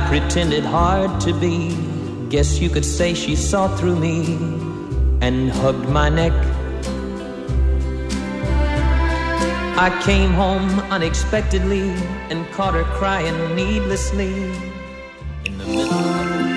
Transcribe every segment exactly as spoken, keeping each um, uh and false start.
pretended hard to be. Guess you could say she saw through me and hugged my neck. I came home unexpectedly and caught her crying needlessly in the middle.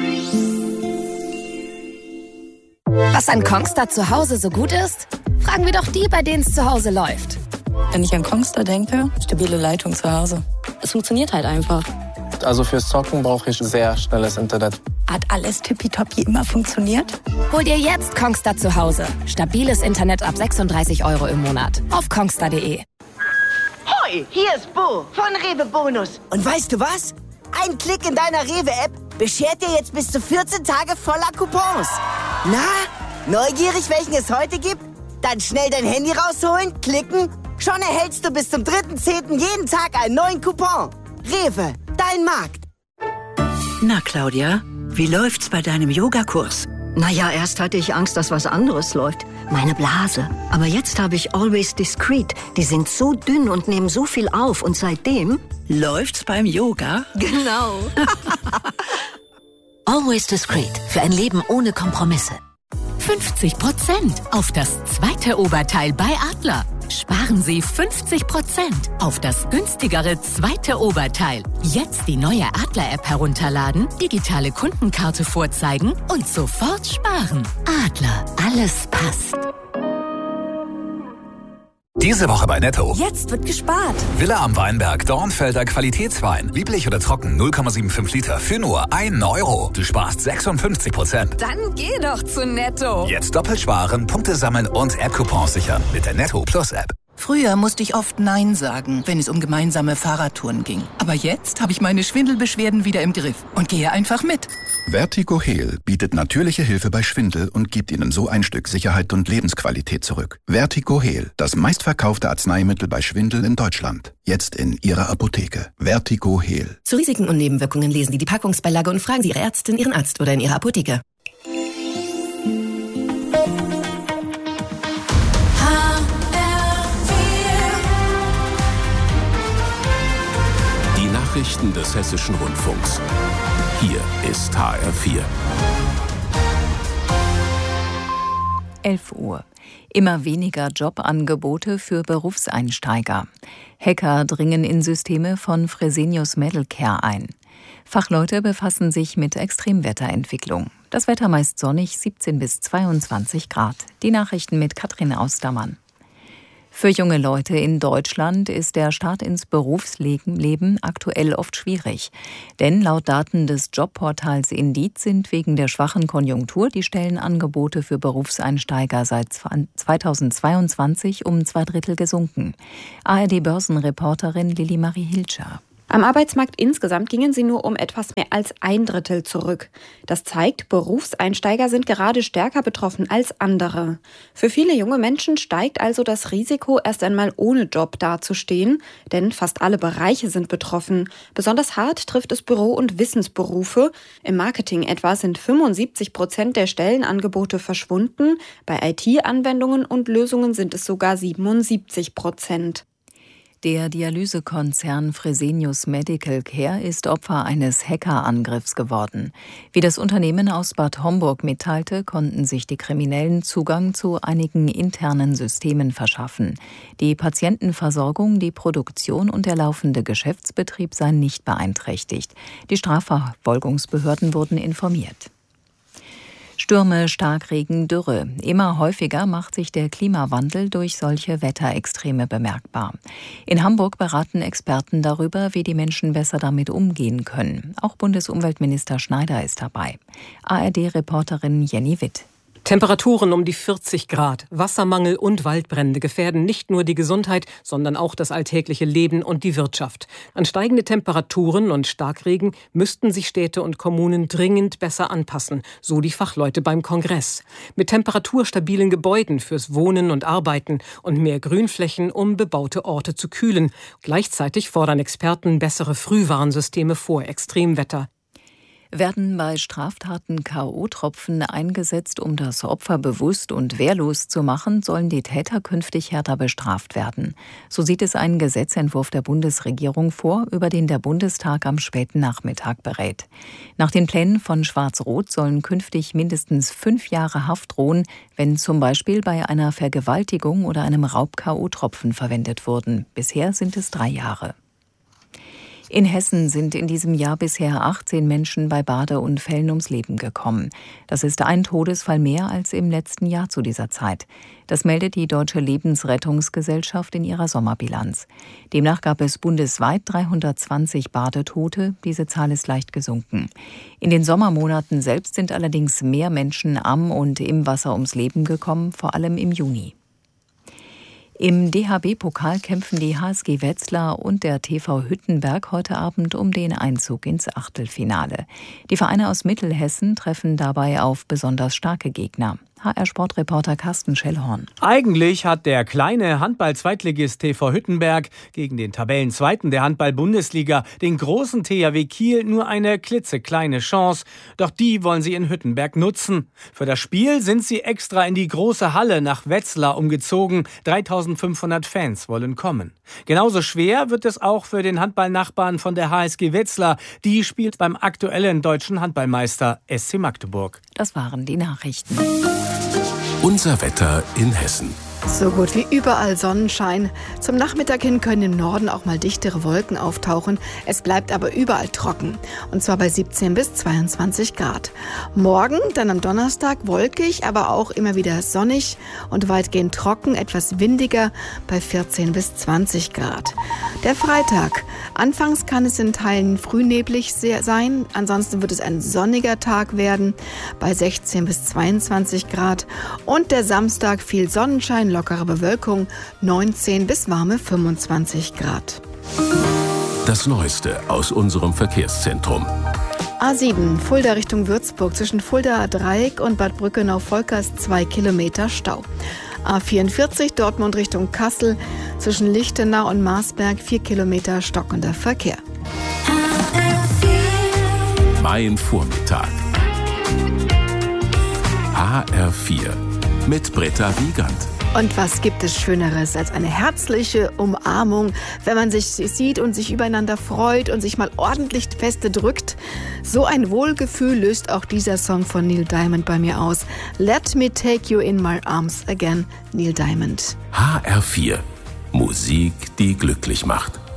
Was an Kongstar zu Hause so gut ist? Fragen wir doch die, bei denen es zu Hause läuft. Wenn ich an Kongstar denke, stabile Leitung zu Hause. Es funktioniert halt einfach. Also fürs Zocken brauche ich sehr schnelles Internet. Hat alles tippitoppi immer funktioniert? Hol dir jetzt Kongstar zu Hause. Stabiles Internet ab sechsunddreißig Euro im Monat. Auf kongstar punkt de. Hoi, hier ist Bo von Rewe Bonus. Und weißt du was? Ein Klick in deiner Rewe-App beschert dir jetzt bis zu vierzehn Tage voller Coupons. Na, neugierig, welchen es heute gibt? Dann schnell dein Handy rausholen, klicken. Schon erhältst du bis zum dritten zehnten jeden Tag einen neuen Coupon. Rewe, dein Markt. Na, Claudia, wie läuft's bei deinem Yogakurs? Naja, erst hatte ich Angst, dass was anderes läuft. Meine Blase. Aber jetzt habe ich Always Discreet. Die sind so dünn und nehmen so viel auf. Und seitdem... Läuft's beim Yoga? Genau. Always Discreet. Für ein Leben ohne Kompromisse. fünfzig Prozent auf das zweite Oberteil bei Adler. Sparen Sie fünfzig Prozent auf das günstigere zweite Oberteil. Jetzt die neue Adler-App herunterladen, digitale Kundenkarte vorzeigen und sofort sparen. Adler, alles passt. Diese Woche bei Netto. Jetzt wird gespart. Villa am Weinberg, Dornfelder Qualitätswein. Lieblich oder trocken, null Komma fünfundsiebzig Liter für nur einen Euro. Du sparst sechsundfünfzig Prozent. Dann geh doch zu Netto. Jetzt doppelt sparen, Punkte sammeln und App-Coupons sichern mit der Netto Plus App. Früher musste ich oft Nein sagen, wenn es um gemeinsame Fahrradtouren ging. Aber jetzt habe ich meine Schwindelbeschwerden wieder im Griff und gehe einfach mit. Vertigo Heal bietet natürliche Hilfe bei Schwindel und gibt Ihnen so ein Stück Sicherheit und Lebensqualität zurück. Vertigo Heal, das meistverkaufte Arzneimittel bei Schwindel in Deutschland. Jetzt in Ihrer Apotheke. Vertigo Heal. Zu Risiken und Nebenwirkungen lesen Sie die Packungsbeilage und fragen Sie Ihre Ärztin, Ihren Arzt oder in Ihrer Apotheke. Nachrichten des Hessischen Rundfunks. Hier ist H R vier. elf Uhr. Immer weniger Jobangebote für Berufseinsteiger. Hacker dringen in Systeme von Fresenius Medical Care ein. Fachleute befassen sich mit Extremwetterentwicklung. Das Wetter meist sonnig, siebzehn bis zweiundzwanzig Grad. Die Nachrichten mit Katrin Austermann. Für junge Leute in Deutschland ist der Start ins Berufsleben aktuell oft schwierig. Denn laut Daten des Jobportals Indeed sind wegen der schwachen Konjunktur die Stellenangebote für Berufseinsteiger seit zweitausendzweiundzwanzig um zwei Drittel gesunken. A R D-Börsenreporterin Lilly Marie Hilscher. Am Arbeitsmarkt insgesamt gingen sie nur um etwas mehr als ein Drittel zurück. Das zeigt, Berufseinsteiger sind gerade stärker betroffen als andere. Für viele junge Menschen steigt also das Risiko, erst einmal ohne Job dazustehen, denn fast alle Bereiche sind betroffen. Besonders hart trifft es Büro- und Wissensberufe. Im Marketing etwa sind fünfundsiebzig Prozent der Stellenangebote verschwunden. Bei I T-Anwendungen und Lösungen sind es sogar siebenundsiebzig Prozent. Der Dialysekonzern Fresenius Medical Care ist Opfer eines Hackerangriffs geworden. Wie das Unternehmen aus Bad Homburg mitteilte, konnten sich die Kriminellen Zugang zu einigen internen Systemen verschaffen. Die Patientenversorgung, die Produktion und der laufende Geschäftsbetrieb seien nicht beeinträchtigt. Die Strafverfolgungsbehörden wurden informiert. Stürme, Starkregen, Dürre. Immer häufiger macht sich der Klimawandel durch solche Wetterextreme bemerkbar. In Hamburg beraten Experten darüber, wie die Menschen besser damit umgehen können. Auch Bundesumweltminister Schneider ist dabei. A R D-Reporterin Jenny Witt. Temperaturen um die vierzig Grad, Wassermangel und Waldbrände gefährden nicht nur die Gesundheit, sondern auch das alltägliche Leben und die Wirtschaft. An steigende Temperaturen und Starkregen müssten sich Städte und Kommunen dringend besser anpassen, so die Fachleute beim Kongress. Mit temperaturstabilen Gebäuden fürs Wohnen und Arbeiten und mehr Grünflächen, um bebaute Orte zu kühlen. Gleichzeitig fordern Experten bessere Frühwarnsysteme vor Extremwetter. Werden bei Straftaten K O-Tropfen eingesetzt, um das Opfer bewusst und wehrlos zu machen, sollen die Täter künftig härter bestraft werden. So sieht es ein Gesetzentwurf der Bundesregierung vor, über den der Bundestag am späten Nachmittag berät. Nach den Plänen von Schwarz-Rot sollen künftig mindestens fünf Jahre Haft drohen, wenn zum Beispiel bei einer Vergewaltigung oder einem Raub K O-Tropfen verwendet wurden. Bisher sind es drei Jahre. In Hessen sind in diesem Jahr bisher achtzehn Menschen bei Badeunfällen ums Leben gekommen. Das ist ein Todesfall mehr als im letzten Jahr zu dieser Zeit. Das meldet die Deutsche Lebensrettungsgesellschaft in ihrer Sommerbilanz. Demnach gab es bundesweit dreihundertzwanzig Badetote. Diese Zahl ist leicht gesunken. In den Sommermonaten selbst sind allerdings mehr Menschen am und im Wasser ums Leben gekommen, vor allem im Juni. Im D H B-Pokal kämpfen die H S G Wetzlar und der T V Hüttenberg heute Abend um den Einzug ins Achtelfinale. Die Vereine aus Mittelhessen treffen dabei auf besonders starke Gegner. H R-Sportreporter Carsten Schellhorn. Eigentlich hat der kleine Handball-Zweitligist T V Hüttenberg gegen den Tabellenzweiten der Handball-Bundesliga, den großen T H W Kiel, nur eine klitzekleine Chance. Doch die wollen sie in Hüttenberg nutzen. Für das Spiel sind sie extra in die große Halle nach Wetzlar umgezogen. dreitausendfünfhundert Fans wollen kommen. Genauso schwer wird es auch für den Handballnachbarn von der H S G Wetzlar. Die spielt beim aktuellen deutschen Handballmeister S C Magdeburg. Das waren die Nachrichten. Unser Wetter in Hessen. So gut wie überall Sonnenschein. Zum Nachmittag hin können im Norden auch mal dichtere Wolken auftauchen. Es bleibt aber überall trocken. Und zwar bei siebzehn bis zweiundzwanzig Grad. Morgen, dann am Donnerstag, wolkig, aber auch immer wieder sonnig und weitgehend trocken, etwas windiger bei vierzehn bis zwanzig Grad. Der Freitag. Anfangs kann es in Teilen frühneblig sein. Ansonsten wird es ein sonniger Tag werden bei sechzehn bis zweiundzwanzig Grad. Und der Samstag viel Sonnenschein, lockere Bewölkung, neunzehn bis warme fünfundzwanzig Grad. Das Neueste aus unserem Verkehrszentrum. A sieben, Fulda Richtung Würzburg, zwischen Fulda Dreieck und Bad Brückenau-Volkers zwei Kilometer Stau. A vierundvierzig, Dortmund Richtung Kassel, zwischen Lichtenau und Marsberg vier Kilometer stockender Verkehr. Mein Vormittag. H R vier mit Britta Wiegand. Und was gibt es Schöneres als eine herzliche Umarmung, wenn man sich sieht und sich übereinander freut und sich mal ordentlich feste drückt? So ein Wohlgefühl löst auch dieser Song von Neil Diamond bei mir aus. Let me take you in my arms again, Neil Diamond. H R vier. Musik, die glücklich macht.